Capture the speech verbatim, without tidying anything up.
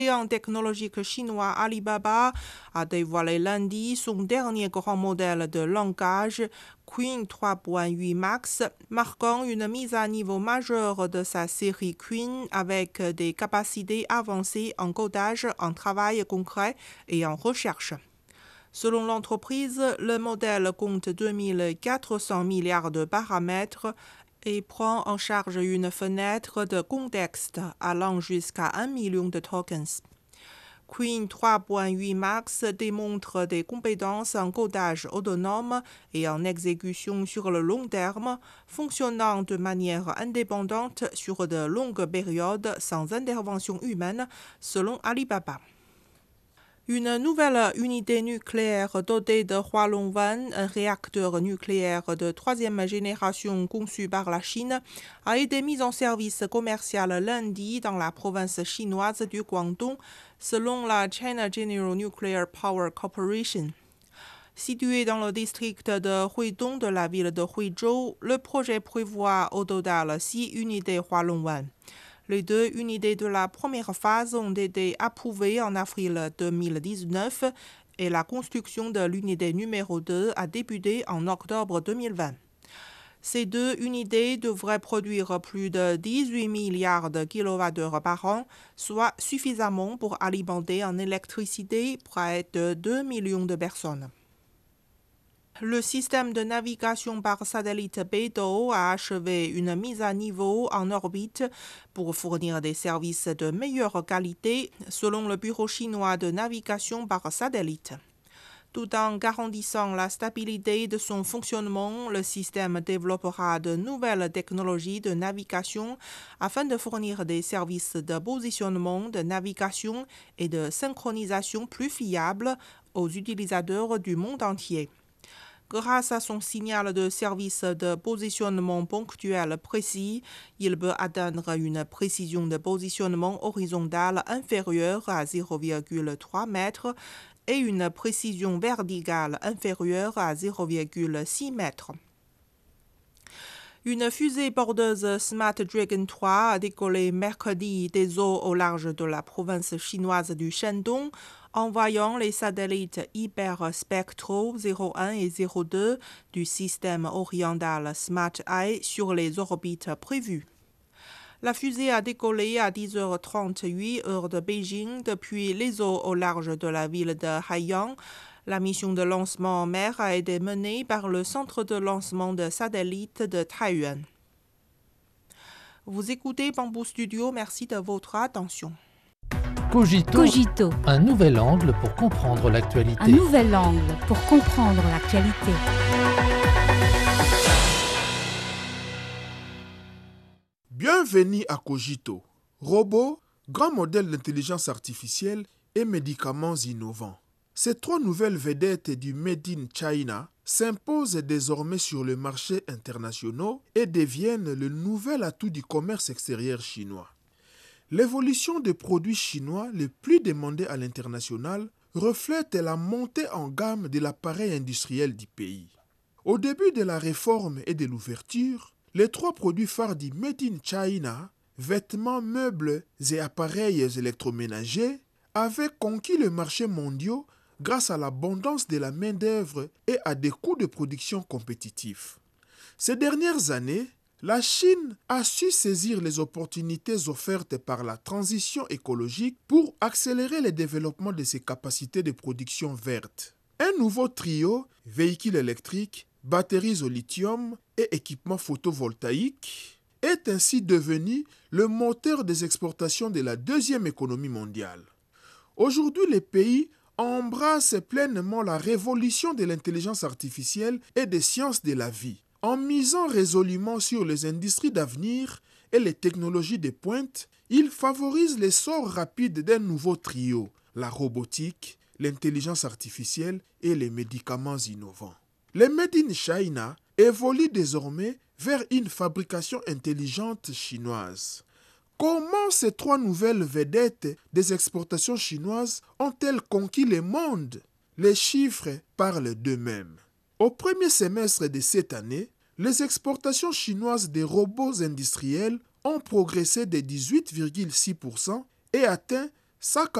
géant technologique chinois Alibaba a dévoilé lundi son dernier grand modèle de langage Qwen trois point huit Max, marquant une mise à niveau majeure de sa série Qwen avec des capacités avancées en codage, en travail concret et en recherche. Selon l'entreprise, le modèle compte deux mille quatre cents milliards de paramètres et prend en charge une fenêtre de contexte allant jusqu'à un million de tokens. Qwen trois point huit Max démontre des compétences en codage autonome et en exécution sur le long terme, fonctionnant de manière indépendante sur de longues périodes sans intervention humaine, selon Alibaba. Une nouvelle unité nucléaire dotée de Hualongwan, un réacteur nucléaire de troisième génération conçu par la Chine, a été mise en service commercial lundi dans la province chinoise du Guangdong, selon la China General Nuclear Power Corporation. Situé dans le district de Huidong de la ville de Huizhou, le projet prévoit au total six unités Hualongwan. Les deux unités de la première phase ont été approuvées en avril deux mille dix-neuf et la construction de l'unité numéro deux a débuté en octobre deux mille vingt. Ces deux unités devraient produire plus de dix-huit milliards de kilowattheures par an, soit suffisamment pour alimenter en électricité près de deux millions de personnes. Le système de navigation par satellite Beidou a achevé une mise à niveau en orbite pour fournir des services de meilleure qualité, selon le Bureau chinois de navigation par satellite. Tout en garantissant la stabilité de son fonctionnement, le système développera de nouvelles technologies de navigation afin de fournir des services de positionnement, de navigation et de synchronisation plus fiables aux utilisateurs du monde entier. Grâce à son signal de service de positionnement ponctuel précis, il peut atteindre une précision de positionnement horizontale inférieure à zéro virgule trois mètres et une précision verticale inférieure à zéro virgule six mètres. Une fusée porteuse Smart Dragon trois a décollé mercredi des eaux au large de la province chinoise du Shandong, envoyant les satellites hyperspectraux zéro un et zéro deux du système oriental Smart Eye sur les orbites prévues. La fusée a décollé à dix heures trente-huit heure de Beijing depuis les eaux au large de la ville de Haiyang. La mission de lancement en mer a été menée par le centre de lancement de satellites de Taiyuan. Vous écoutez Bamboo Studio, merci de votre attention. Cogito, Cogito, un nouvel angle pour comprendre l'actualité. un nouvel angle pour comprendre l'actualité. Bienvenue à Cogito. Robots, grands modèles d'intelligence artificielle et médicaments innovants. Ces trois nouvelles vedettes du Made in China s'imposent désormais sur le marché international et deviennent le nouvel atout du commerce extérieur chinois. L'évolution des produits chinois les plus demandés à l'international reflète la montée en gamme de l'appareil industriel du pays. Au début de la réforme et de l'ouverture, les trois produits phares du Made in China, vêtements, meubles et appareils électroménagers, avaient conquis le marché mondial grâce à l'abondance de la main-d'œuvre et à des coûts de production compétitifs. Ces dernières années, la Chine a su saisir les opportunités offertes par la transition écologique pour accélérer le développement de ses capacités de production verte. Un nouveau trio, véhicules électriques, batteries au lithium et équipements photovoltaïques, est ainsi devenu le moteur des exportations de la deuxième économie mondiale. Aujourd'hui, les pays embrassent pleinement la révolution de l'intelligence artificielle et des sciences de la vie, en misant résolument sur les industries d'avenir et les technologies de pointe. Ils favorisent l'essor rapide d'un nouveau trio, la robotique, l'intelligence artificielle et les médicaments innovants. Le Made in China évolue désormais vers une fabrication intelligente chinoise. Comment ces trois nouvelles vedettes des exportations chinoises ont-elles conquis le monde? Les chiffres parlent d'eux-mêmes. Au premier semestre de cette année, les exportations chinoises des robots industriels ont progressé de dix-huit virgule six pour cent et atteint Sa